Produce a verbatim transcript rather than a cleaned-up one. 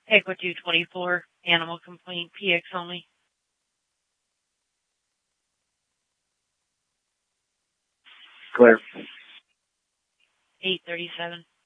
Echo two twenty-four, animal complaint, P X only. Clear. eight thirty-seven.